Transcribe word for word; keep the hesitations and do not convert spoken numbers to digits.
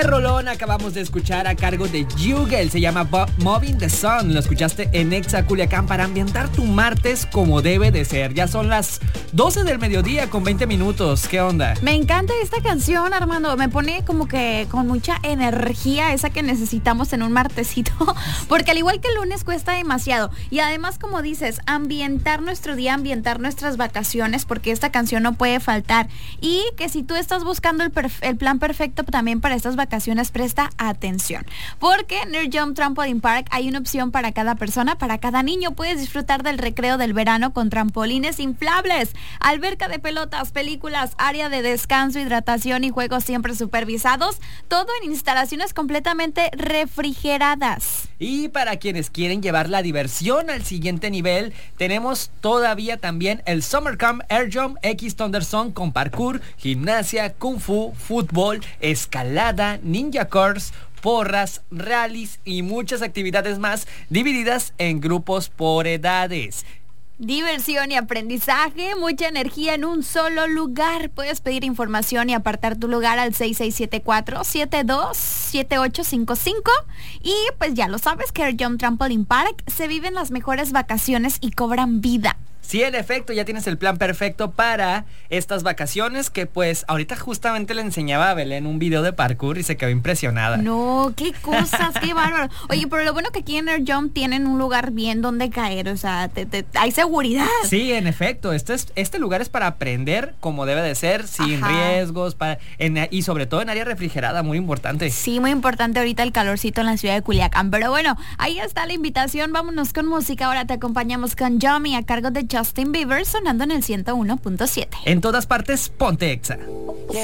Rolón acabamos de escuchar a cargo de Jugel, se llama Bo- Moving the Sun. Lo escuchaste en Exa Culiacán para ambientar tu martes como debe de ser. Ya son las doce del mediodía con veinte minutos. ¿Qué onda? Me encanta esta canción, Armando. Me pone como que con mucha energía, esa que necesitamos en un martesito. Porque al igual que el lunes cuesta demasiado. Y además, como dices, ambientar nuestro día, ambientar nuestras vacaciones, porque esta canción no puede faltar. Y que si tú estás buscando el, perf- el plan perfecto también para estas vacaciones, presta atención, porque en Air Jump Trampoline Park hay una opción para cada persona, para cada niño. Puedes disfrutar del recreo del verano con trampolines inflables, alberca de pelotas, películas, área de descanso, hidratación y juegos siempre supervisados, todo en instalaciones completamente refrigeradas. Y para quienes quieren llevar la diversión al siguiente nivel, tenemos todavía también el Summer Camp Air Jump X Thunder Zone con parkour, gimnasia, kung fu, fútbol, escalada, ninja course, porras, rallies y muchas actividades más divididas en grupos por edades. Diversión y aprendizaje, mucha energía en un solo lugar. Puedes pedir información y apartar tu lugar al seis seis siete cuatro, siete dos siete ocho cinco cinco. Y pues ya lo sabes que Air Jump Trampoline Park se viven las mejores vacaciones y cobran vida. Sí, en efecto, ya tienes el plan perfecto para estas vacaciones, que pues ahorita justamente le enseñaba a Belén un video de parkour y se quedó impresionada. No, qué cosas, qué bárbaro. Oye, pero lo bueno que aquí en Air Jump tienen un lugar bien donde caer, o sea, te, te, hay seguridad. Sí, en efecto, este, es, este lugar es para aprender como debe de ser, sin Ajá. riesgos, para, en, y sobre todo en área refrigerada, muy importante. Sí, muy importante ahorita el calorcito en la ciudad de Culiacán. Pero bueno, ahí está la invitación, vámonos con música. Ahora te acompañamos con Yummy a cargo de Justin Bieber, sonando en el ciento uno punto siete. En todas partes, ponte Exa.